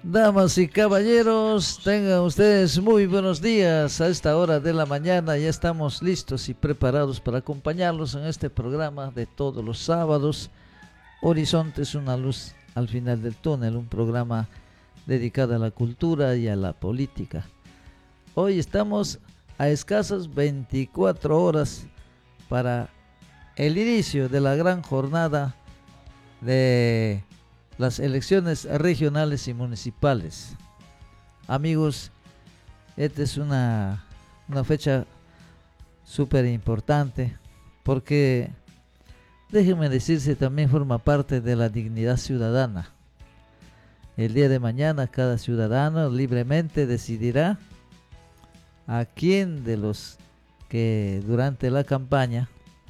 Damas y caballeros, tengan ustedes muy buenos días. A esta hora de la mañana ya estamos listos y preparados para acompañarlos en este programa de todos los sábados. Horizonte es una luz al final del túnel, un programa dedicado a la cultura y a la política. Hoy estamos a escasas 24 horas para el inicio de la gran jornada de las elecciones regionales y municipales. Amigos, esta es una fecha súper importante porque, déjenme decirse, también forma parte de la dignidad ciudadana. El día de mañana cada ciudadano libremente decidirá a quién de los que durante la campaña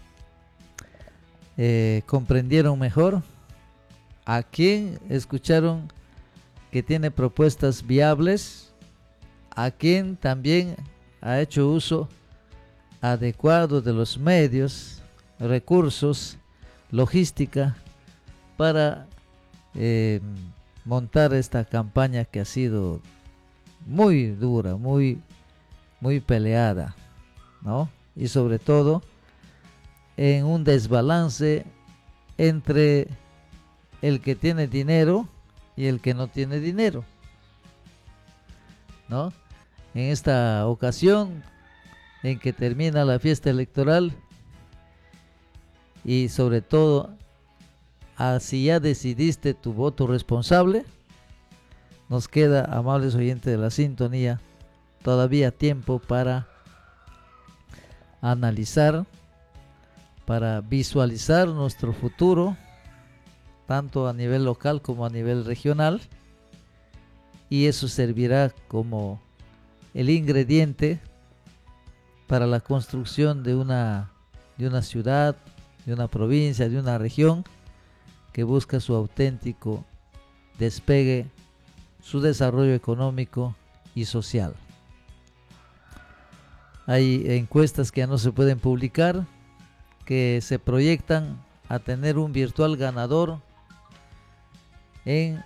comprendieron mejor, a quién escucharon que tiene propuestas viables, a quién también ha hecho uso adecuado de los medios, recursos, logística para montar esta campaña que ha sido muy dura, muy peleada, ¿no? Y sobre todo en un desbalance entre el que tiene dinero y el que no tiene dinero, ¿no? En esta ocasión en que termina la fiesta electoral y sobre todo si ya decidiste tu voto responsable, nos queda, amables oyentes de la sintonía, todavía tiempo para analizar, para visualizar nuestro futuro, tanto a nivel local como a nivel regional, y eso servirá como el ingrediente para la construcción de una ciudad, de una provincia, de una región que busca su auténtico despegue, su desarrollo económico y social. Hay encuestas que ya no se pueden publicar, que se proyectan a tener un virtual ganador en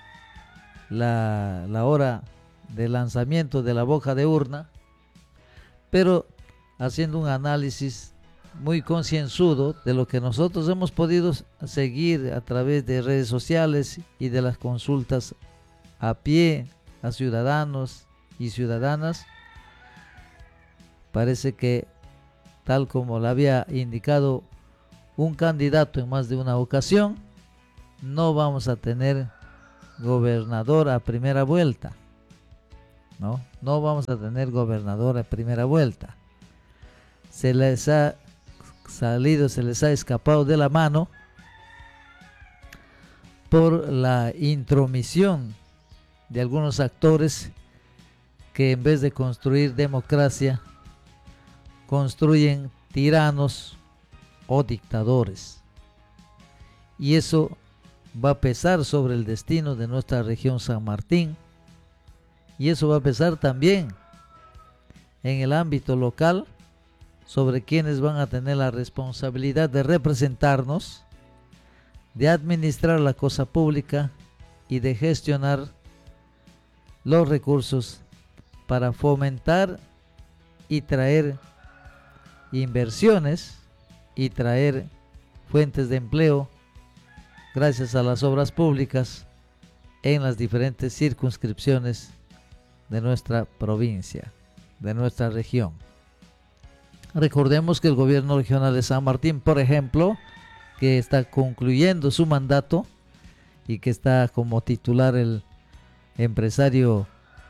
la hora de lanzamiento de la boca de urna, pero haciendo un análisis muy concienzudo de lo que nosotros hemos podido seguir a través de redes sociales y de las consultas a pie a ciudadanos y ciudadanas. Parece que, tal como lo había indicado un candidato en más de una ocasión, no vamos a tener gobernador a primera vuelta. No vamos a tener gobernador a primera vuelta. Se les ha escapado de la mano por la intromisión de algunos actores que, en vez de construir democracia, construyen tiranos o dictadores. Y eso va a pesar sobre el destino de nuestra región San Martín, y eso va a pesar también en el ámbito local sobre quienes van a tener la responsabilidad de representarnos, de administrar la cosa pública y de gestionar los recursos para fomentar y traer inversiones y traer fuentes de empleo gracias a las obras públicas en las diferentes circunscripciones de nuestra provincia, de nuestra región. Recordemos que el gobierno regional de San Martín, por ejemplo, que está concluyendo su mandato y que está como titular el empresario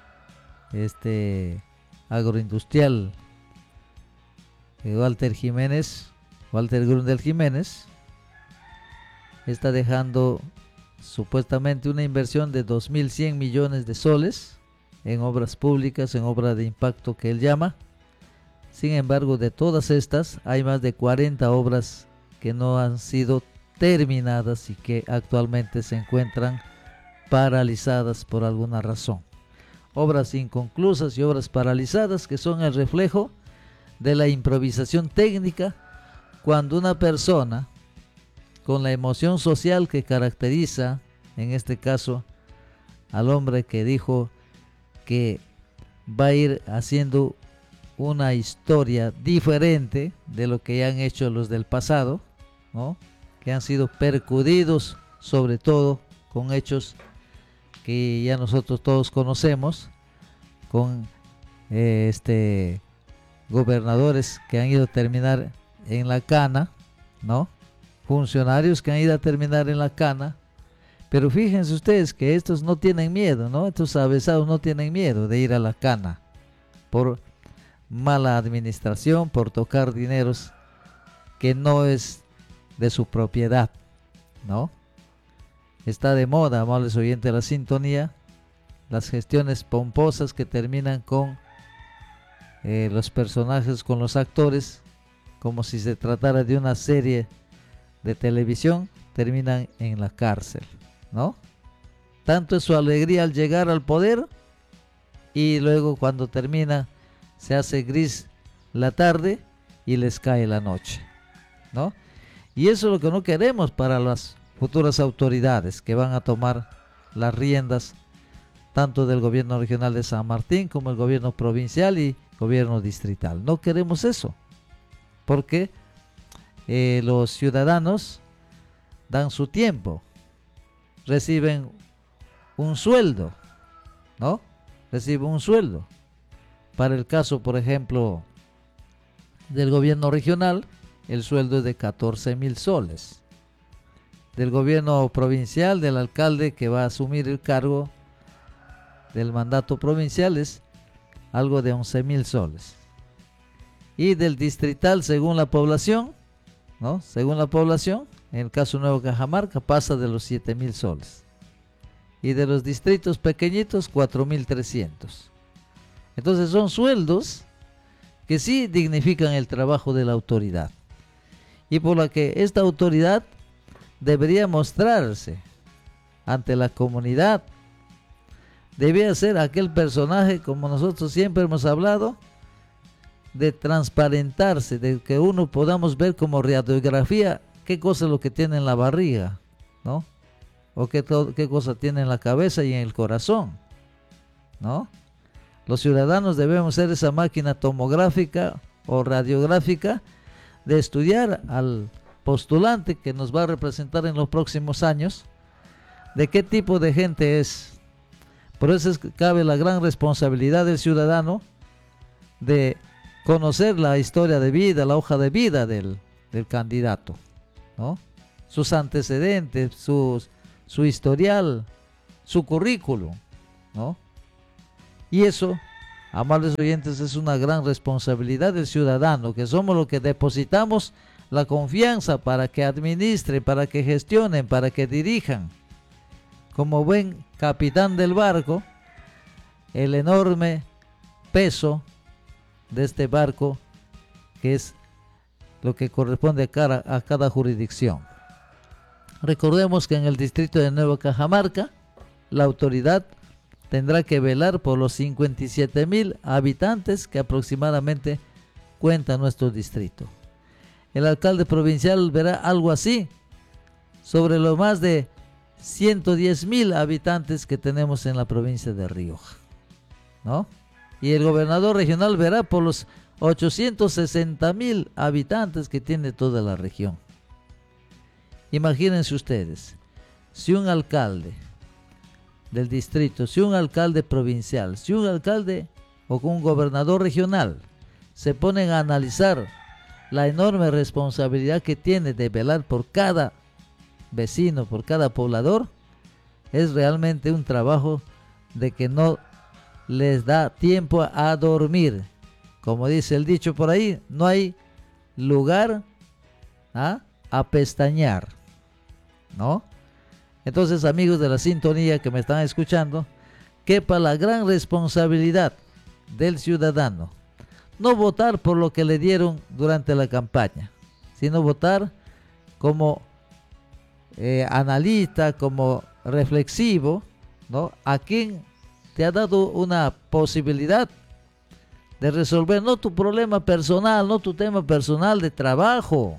agroindustrial Walter Grundel Jiménez, está dejando supuestamente una inversión de 2.100 millones de soles en obras públicas, en obras de impacto que él llama. Sin embargo, de todas estas, hay más de 40 obras que no han sido terminadas y que actualmente se encuentran paralizadas por alguna razón. Obras inconclusas y obras paralizadas que son el reflejo de la improvisación técnica, cuando una persona, con la emoción social que caracteriza, en este caso, al hombre que dijo que va a ir haciendo una historia diferente de lo que ya han hecho los del pasado, ¿no? Que han sido percudidos sobre todo con hechos que ya nosotros todos conocemos, con gobernadores que han ido a terminar en la cana, ¿no? Funcionarios que han ido a terminar en la cana. Pero fíjense ustedes que estos no tienen miedo, ¿no? Estos avesados no tienen miedo de ir a la cana por mala administración, por tocar dineros que no es de su propiedad, ¿no? Está de moda, amables oyentes de la sintonía, las gestiones pomposas que terminan con los personajes, con los actores, como si se tratara de una serie de televisión, terminan en la cárcel, ¿no? Tanto es su alegría al llegar al poder, y luego cuando termina se hace gris la tarde y les cae la noche, ¿no? Y eso es lo que no queremos para las futuras autoridades que van a tomar las riendas tanto del gobierno regional de San Martín como el gobierno provincial y gobierno distrital. No queremos eso, porque los ciudadanos dan su tiempo, reciben un sueldo, ¿no? Reciben un sueldo. Para el caso, por ejemplo, del gobierno regional, el sueldo es de 14,000 soles. Del gobierno provincial, del alcalde que va a asumir el cargo del mandato provincial, es algo de 11,000 soles. Y del distrital, según la población, ¿no? Según la población, en el caso Nuevo Cajamarca, pasa de los 7,000 soles. Y de los distritos pequeñitos, 4,300. Entonces son sueldos que sí dignifican el trabajo de la autoridad. Y por la que esta autoridad debería mostrarse ante la comunidad. Debía ser aquel personaje, como nosotros siempre hemos hablado, de transparentarse, de que uno podamos ver como radiografía qué cosa es lo que tiene en la barriga, ¿no? O qué cosa tiene en la cabeza y en el corazón, ¿no? Los ciudadanos debemos ser esa máquina tomográfica o radiográfica de estudiar al postulante que nos va a representar en los próximos años, de qué tipo de gente es. Por eso es que cabe la gran responsabilidad del ciudadano de conocer la historia de vida, la hoja de vida del candidato, ¿no? Sus antecedentes, su historial, su currículum, ¿no? Y eso, amables oyentes, es una gran responsabilidad del ciudadano, que somos los que depositamos la confianza para que administren, para que gestionen, para que dirijan. Como buen capitán del barco, el enorme peso de este barco, que es lo que corresponde a cada jurisdicción. Recordemos que en el distrito de Nueva Cajamarca, la autoridad tendrá que velar por los 57,000 habitantes que aproximadamente cuenta nuestro distrito. El alcalde provincial verá algo así sobre los más de 110,000 habitantes que tenemos en la provincia de Rioja, ¿no? Y el gobernador regional verá por los 860,000 habitantes que tiene toda la región. Imagínense ustedes, si un alcalde del distrito, si un alcalde provincial, si un alcalde o un gobernador regional se ponen a analizar la enorme responsabilidad que tiene de velar por cada vecino, por cada poblador, es realmente un trabajo de que no les da tiempo a dormir. Como dice el dicho por ahí, no hay lugar a pestañear, ¿no? Entonces, amigos de la sintonía que me están escuchando, quepa la gran responsabilidad del ciudadano. No votar por lo que le dieron durante la campaña, sino votar como analista, como reflexivo, ¿no? A quien te ha dado una posibilidad de resolver no tu problema personal, no tu tema personal de trabajo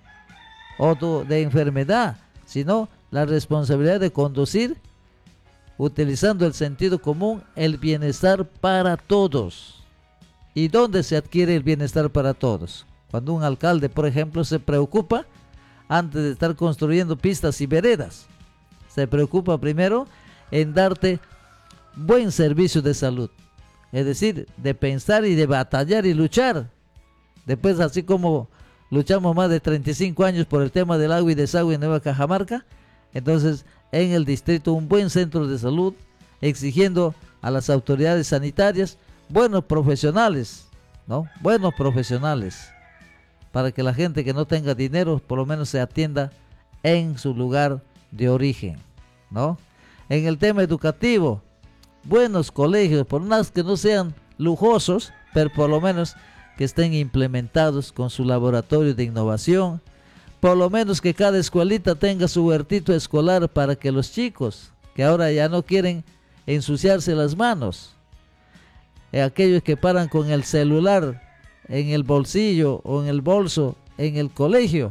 o de enfermedad, sino la responsabilidad de conducir utilizando el sentido común, el bienestar para todos. ¿Y dónde se adquiere el bienestar para todos? Cuando un alcalde, por ejemplo, se preocupa, antes de estar construyendo pistas y veredas, se preocupa primero en darte buen servicio de salud. Es decir, de pensar y de batallar y luchar. Después, así como luchamos más de 35 años por el tema del agua y desagüe en Nueva Cajamarca, entonces en el distrito un buen centro de salud, exigiendo a las autoridades sanitarias buenos profesionales, ¿no? Buenos profesionales, para que la gente que no tenga dinero por lo menos se atienda en su lugar de origen, ¿no? En el tema educativo, buenos colegios, por más que no sean lujosos, pero por lo menos que estén implementados con su laboratorio de innovación, por lo menos que cada escuelita tenga su huertito escolar para que los chicos, que ahora ya no quieren ensuciarse las manos, aquellos que paran con el celular en el bolsillo o en el bolso en el colegio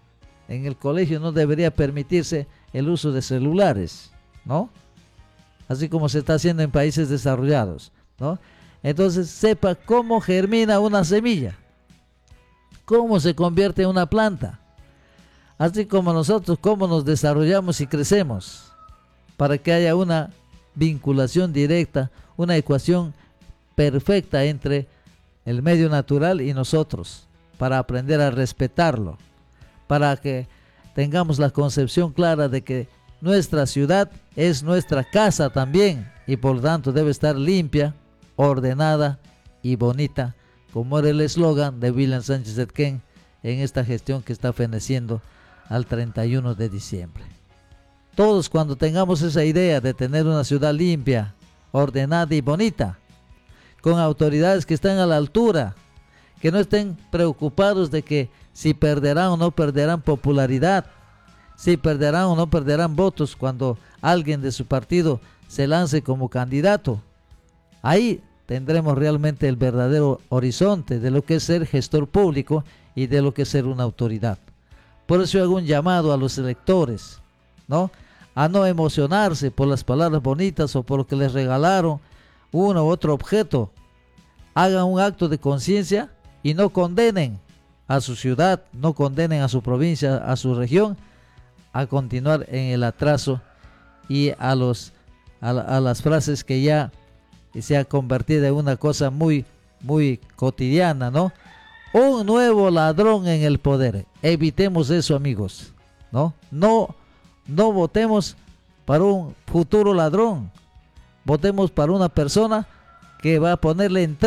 no debería permitirse el uso de celulares, ¿no? Así como se está haciendo en países desarrollados, ¿no? Entonces sepa cómo germina una semilla, cómo se convierte en una planta, así como nosotros, cómo nos desarrollamos y crecemos, para que haya una vinculación directa, una ecuación perfecta entre el medio natural y nosotros, para aprender a respetarlo, para que tengamos la concepción clara de que nuestra ciudad es nuestra casa también y por lo tanto debe estar limpia, ordenada y bonita, como era el eslogan de William Sánchez Etquén en esta gestión que está feneciendo al 31 de diciembre. Todos, cuando tengamos esa idea de tener una ciudad limpia, ordenada y bonita, con autoridades que estén a la altura, que no estén preocupados de que si perderán o no perderán popularidad, si perderán o no perderán votos cuando alguien de su partido se lance como candidato. Ahí tendremos realmente el verdadero horizonte de lo que es ser gestor público y de lo que es ser una autoridad. Por eso hago un llamado a los electores, ¿no? A no emocionarse por las palabras bonitas o por lo que les regalaron uno u otro objeto. Hagan un acto de conciencia y no condenen a su ciudad, no condenen a su provincia, a su región, a continuar en el atraso y a las frases que ya se ha convertido en una cosa muy cotidiana, ¿no? Un nuevo ladrón en el poder. Evitemos eso, amigos, ¿no? No votemos para un futuro ladrón. Votemos para una persona que va a ponerle en